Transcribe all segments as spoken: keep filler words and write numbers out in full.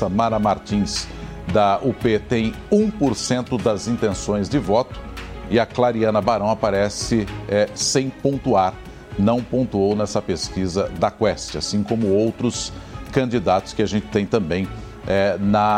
Samara Martins, da U P, tem um por cento das intenções de voto e a Clariana Barão aparece é, sem pontuar, não pontuou nessa pesquisa da Quest, assim como outros candidatos que a gente tem também é,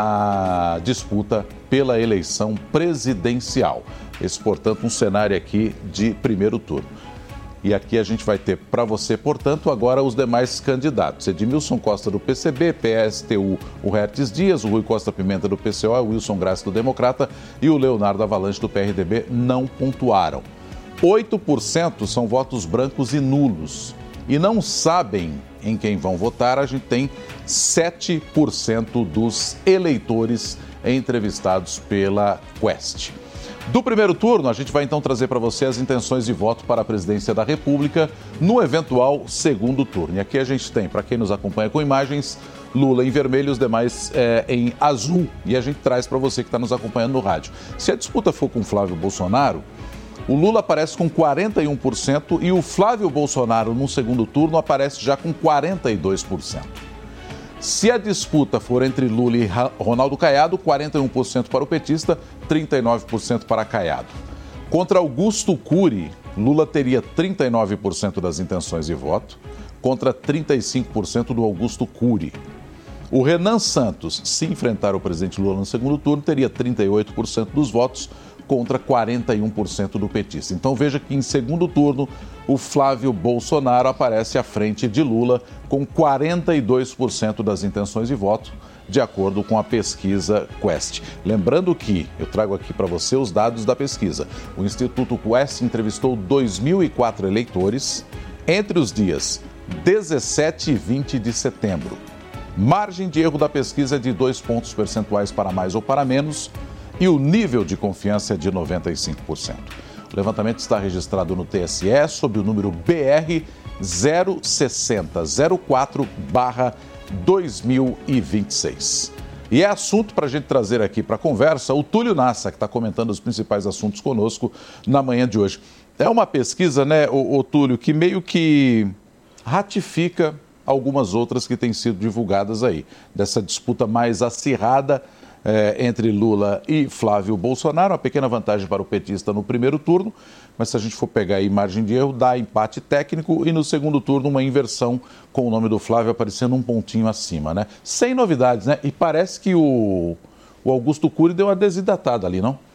na disputa pela eleição presidencial. Esse, portanto, um cenário aqui de primeiro turno. E aqui a gente vai ter para você, portanto, agora os demais candidatos. Edmilson Costa do P C B, P S T U, o Hertes Dias, o Rui Costa Pimenta do P C O, o Wilson Graça do Democrata e o Leonardo Avalanche do P R D B não pontuaram. oito por cento são votos brancos e nulos. E não sabem em quem vão votar, a gente tem sete por cento dos eleitores entrevistados pela Quest. Do primeiro turno, a gente vai então trazer para você as intenções de voto para a presidência da República no eventual segundo turno. E aqui a gente tem, para quem nos acompanha com imagens, Lula em vermelho e os demais é, em azul. E a gente traz para você que está nos acompanhando no rádio. Se a disputa for com Flávio Bolsonaro, o Lula aparece com quarenta e um por cento e o Flávio Bolsonaro no segundo turno aparece já com quarenta e dois por cento. Se a disputa for entre Lula e Ronaldo Caiado, quarenta e um por cento para o petista, trinta e nove por cento para Caiado. Contra Augusto Cury, Lula teria trinta e nove por cento das intenções de voto, contra trinta e cinco por cento do Augusto Cury. O Renan Santos, se enfrentar o presidente Lula no segundo turno, teria trinta e oito por cento dos votos, contra quarenta e um por cento do petista. Então veja que em segundo turno o Flávio Bolsonaro aparece à frente de Lula com quarenta e dois por cento das intenções de voto, de acordo com a pesquisa Quest. Lembrando que, eu trago aqui para você os dados da pesquisa, o Instituto Quest entrevistou dois mil e quatro eleitores entre os dias dezessete e vinte de setembro. Margem de erro da pesquisa é de dois pontos percentuais para mais ou para menos, e o nível de confiança é de noventa e cinco por cento. O levantamento está registrado no T S E sob o número B R zero seis zero zero quatro barra dois mil e vinte e seis. E é assunto para a gente trazer aqui para a conversa o Túlio Nassa, que está comentando os principais assuntos conosco na manhã de hoje. É uma pesquisa, né, o, o Túlio, que meio que ratifica algumas outras que têm sido divulgadas aí, dessa disputa mais acirrada É, entre Lula e Flávio Bolsonaro, uma pequena vantagem para o petista no primeiro turno, mas se a gente for pegar aí margem de erro, dá empate técnico e no segundo turno uma inversão com o nome do Flávio aparecendo um pontinho acima, né? Sem novidades, né? E parece que o, o Augusto Cury deu uma desidratada ali, não?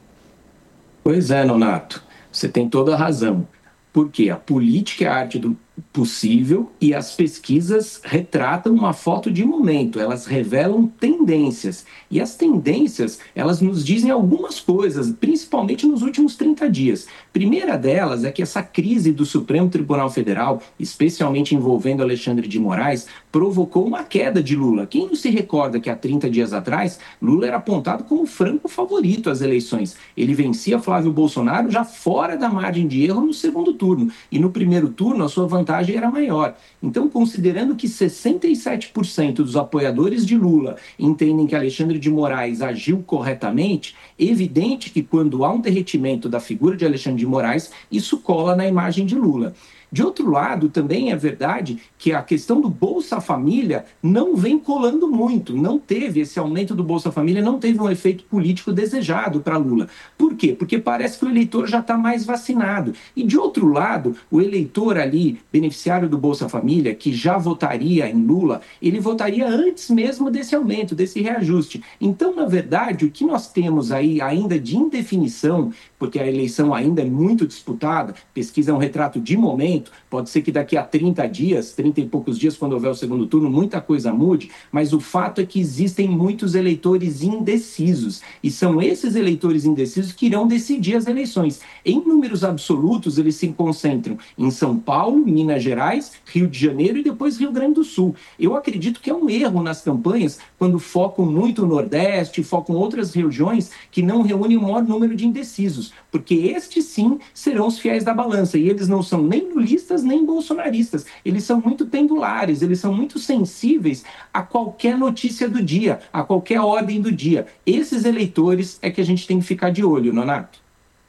Pois é, Nonato, você tem toda a razão. Porque a política é a arte do possível e as pesquisas retratam uma foto de momento, elas revelam tendências. E as tendências, elas nos dizem algumas coisas, principalmente nos últimos trinta dias. Primeira delas é que essa crise do Supremo Tribunal Federal, especialmente envolvendo Alexandre de Moraes, provocou uma queda de Lula. Quem não se recorda que há trinta dias atrás, Lula era apontado como franco favorito às eleições. Ele vencia Flávio Bolsonaro já fora da margem de erro no segundo turno. E no primeiro turno, a sua vantagem era maior. Então, considerando que sessenta e sete por cento dos apoiadores de Lula entendem que Alexandre de Moraes agiu corretamente, é evidente que quando há um derretimento da figura de Alexandre de Moraes, isso cola na imagem de Lula. De outro lado, também é verdade que a questão do Bolsa Família não vem colando muito, não teve esse aumento do Bolsa Família, não teve um efeito político desejado para Lula. Por quê? Porque parece que o eleitor já está mais vacinado. E de outro lado, o eleitor ali, beneficiário do Bolsa Família, que já votaria em Lula, ele votaria antes mesmo desse aumento, desse reajuste. Então, na verdade, o que nós temos aí ainda de indefinição, porque a eleição ainda é muito disputada, pesquisa é um retrato de momento, pode ser que daqui a trinta dias, trinta e poucos dias, quando houver o segundo turno, muita coisa mude, mas o fato é que existem muitos eleitores indecisos, e são esses eleitores indecisos que irão decidir as eleições. Em números absolutos, eles se concentram em São Paulo, Minas Gerais, Rio de Janeiro e depois Rio Grande do Sul. Eu acredito que é um erro nas campanhas quando focam muito o Nordeste, focam outras regiões que não reúnem o maior número de indecisos, porque estes sim serão os fiéis da balança, e eles não são nem lulistas nem bolsonaristas, eles são muito pendulares, eles são muito sensíveis a qualquer notícia do dia, a qualquer ordem do dia. Esses eleitores é que a gente tem que ficar de olho, Nonato.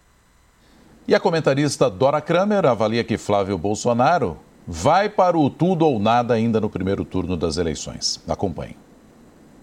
E a comentarista Dora Kramer avalia que Flávio Bolsonaro vai para o tudo ou nada ainda no primeiro turno das eleições. Acompanhe.